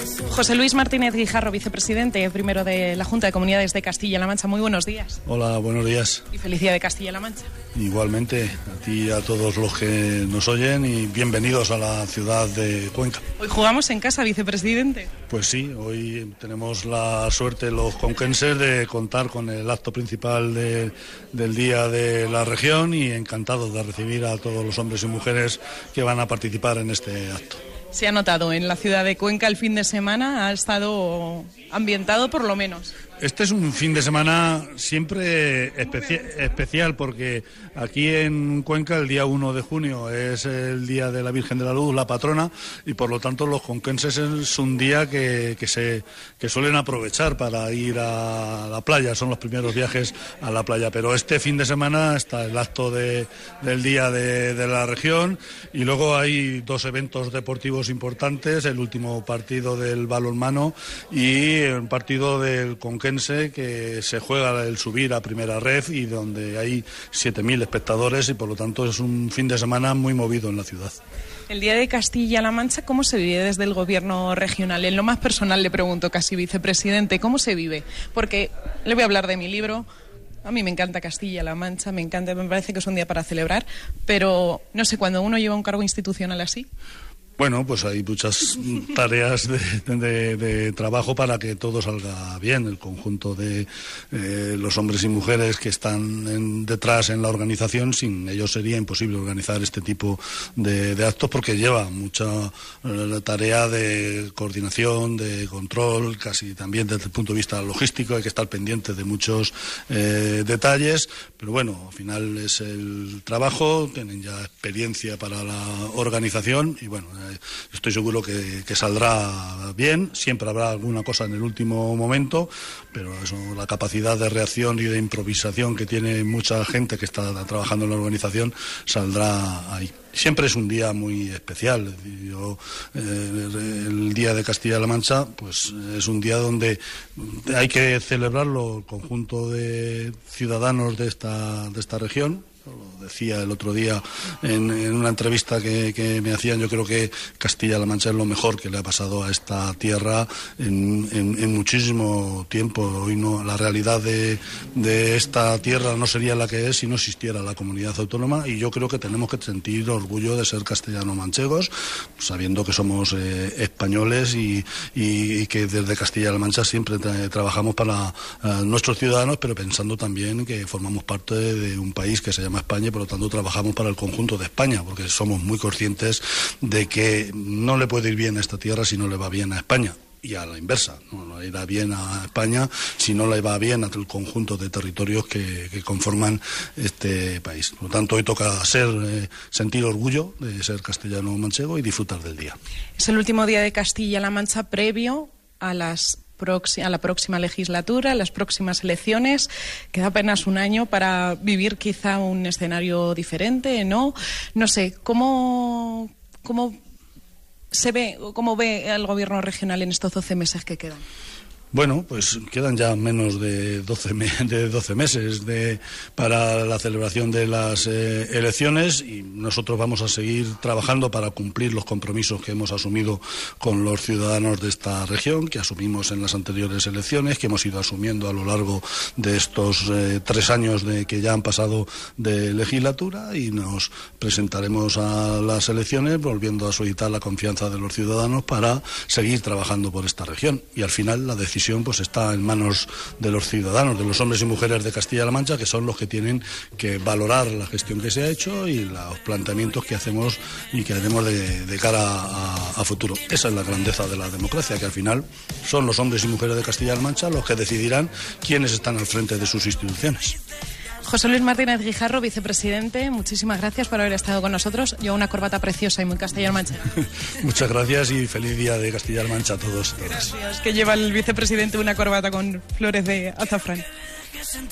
José Luis Martínez Guijarro, vicepresidente primero de la Junta de Comunidades de Castilla-La Mancha. Muy buenos días. Hola, buenos días. Y felicidad de Castilla-La Mancha. Igualmente, a ti y a todos los que nos oyen, y bienvenidos a la ciudad de Cuenca. Hoy jugamos en casa, vicepresidente. Pues sí, hoy tenemos la suerte los conquenses de contar con el acto principal del Día de la Región, y encantados de recibir a todos los hombres y mujeres que van a participar en este acto. Se ha notado en la ciudad de Cuenca el fin de semana, ha estado ambientado por lo menos. Este es un fin de semana siempre especial, porque aquí en Cuenca el día 1 de junio es el Día de la Virgen de la Luz, la patrona, y por lo tanto los conquenses es un día que suelen aprovechar para ir a la playa. Son los primeros viajes a la playa, pero este fin de semana está el acto del Día de la Región, y luego hay dos eventos deportivos importantes: el último partido del balonmano y el partido del conquense, que se juega el subir a primera ref, y donde hay 7.000 espectadores, y por lo tanto es un fin de semana muy movido en la ciudad. El Día de Castilla-La Mancha, ¿cómo se vive desde el gobierno regional? En lo más personal le pregunto, casi vicepresidente, ¿cómo se vive? Porque le voy a hablar de mi libro. A mí me encanta Castilla-La Mancha, me parece que es un día para celebrar, pero no sé, cuando uno lleva un cargo institucional así. Bueno, pues hay muchas tareas de trabajo para que todo salga bien. El conjunto de los hombres y mujeres que están detrás en la organización, sin ellos sería imposible organizar este tipo de actos, porque lleva mucha tarea de coordinación, de control, casi también desde el punto de vista logístico. Hay que estar pendiente de muchos detalles, pero bueno, al final es el trabajo, tienen ya experiencia para la organización, y bueno, estoy seguro que saldrá bien. Siempre habrá alguna cosa en el último momento, pero eso, la capacidad de reacción y de improvisación que tiene mucha gente que está trabajando en la organización, saldrá ahí. Siempre es un día muy especial. El Día de Castilla-La Mancha, pues es un día donde hay que celebrarlo el conjunto de ciudadanos de esta región. Lo decía el otro día en una entrevista que me hacían. Yo creo que Castilla-La Mancha es lo mejor que le ha pasado a esta tierra en muchísimo tiempo. Hoy no, la realidad de esta tierra no sería la que es si no existiera la comunidad autónoma, y yo creo que tenemos que sentir orgullo de ser castellano-manchegos, sabiendo que somos españoles, y que desde Castilla-La Mancha siempre trabajamos para nuestros ciudadanos, pero pensando también que formamos parte de un país que se llama España, y por lo tanto trabajamos para el conjunto de España, porque somos muy conscientes de que no le puede ir bien a esta tierra si no le va bien a España, y a la inversa, no le irá bien a España si no le va bien a el conjunto de territorios que conforman este país. Por lo tanto, hoy toca sentir orgullo de ser castellano-manchego y disfrutar del día. Es el último día de Castilla-La Mancha previo a la próxima legislatura, a las próximas elecciones. Queda apenas un año para vivir quizá un escenario diferente, ¿no? No sé, ¿cómo se ve, cómo ve el gobierno regional en estos 12 meses que quedan? Bueno, pues quedan ya menos de 12 meses para la celebración de las elecciones, y nosotros vamos a seguir trabajando para cumplir los compromisos que hemos asumido con los ciudadanos de esta región, que asumimos en las anteriores elecciones, que hemos ido asumiendo a lo largo de estos 3 años que ya han pasado de legislatura, y nos presentaremos a las elecciones volviendo a solicitar la confianza de los ciudadanos para seguir trabajando por esta región. Y al final la decisión pues está en manos de los ciudadanos, de los hombres y mujeres de Castilla-La Mancha, que son los que tienen que valorar la gestión que se ha hecho y los planteamientos que hacemos y que haremos de cara a futuro. Esa es la grandeza de la democracia, que al final son los hombres y mujeres de Castilla-La Mancha los que decidirán quiénes están al frente de sus instituciones. José Luis Martínez Guijarro, vicepresidente, muchísimas gracias por haber estado con nosotros. Lleva una corbata preciosa y muy Castilla-La Mancha. Muchas gracias y feliz día de Castilla-La Mancha a todos. Gracias, que lleva el vicepresidente una corbata con flores de azafrán.